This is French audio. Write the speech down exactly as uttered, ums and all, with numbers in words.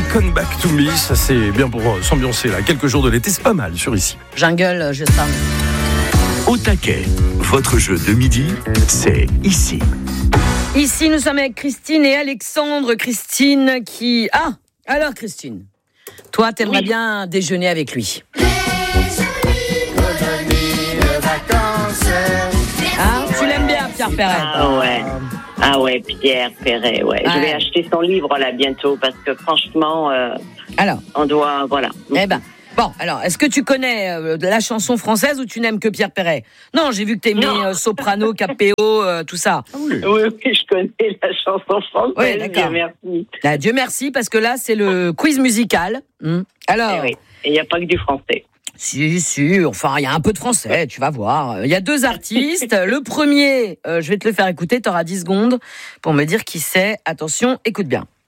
Come Back to Me, ça c'est bien pour s'ambiancer là. Quelques jours de l'été, c'est pas mal sur ici. Jungle, je sens. Au taquet, votre jeu de midi, c'est ici. Ici, nous sommes avec Christine et Alexandre. Christine qui... Ah, alors Christine, toi, t'aimerais oui. bien déjeuner avec lui. Ah, tu l'aimes bien, Pierre Perret? Ah ouais. Ah ouais, Pierre Perret, ouais. Ah, je vais acheter son livre là bientôt parce que franchement, euh, alors, on doit, voilà. Eh ben, bon, alors, est-ce que tu connais euh, la chanson française ou tu n'aimes que Pierre Perret? Non, j'ai vu que t'aimais euh, soprano, capéo, euh, tout ça. Ah oui. oui, oui, je connais la chanson française. Oui, d'accord. Dieu merci. Là, Dieu merci, parce que là, c'est le quiz musical. Hum. Alors, eh oui. Il n'y a pas que du français. Si, si, enfin, il y a un peu de français, tu vas voir. Il y a deux artistes. Le premier, euh, je vais te le faire écouter, tu auras dix secondes pour me dire qui c'est. Attention, écoute bien.